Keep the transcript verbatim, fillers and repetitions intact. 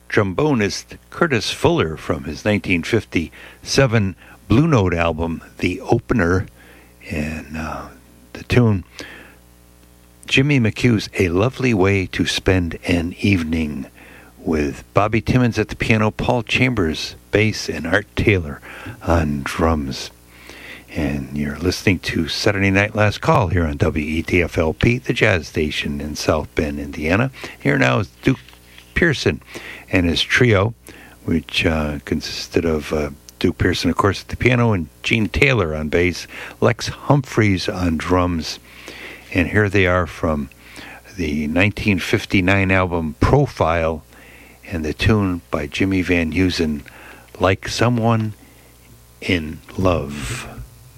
trombonist Curtis Fuller from his nineteen fifty-seven Blue Note album, The Opener, and uh, the tune, Jimmy McHugh's A Lovely Way to Spend an Evening, with Bobby Timmons at the piano, Paul Chambers bass, and Art Taylor on drums. And you're listening to Saturday Night Last Call here on W E T F L P, the jazz station in South Bend, Indiana. Here now is Duke Pearson and his trio, which uh, consisted of uh, Duke Pearson, of course, at the piano, and Gene Taylor on bass, Lex Humphreys on drums. And here they are from the nineteen fifty-nine album Profile, and the tune by Jimmy Van Heusen, Like Someone in Love.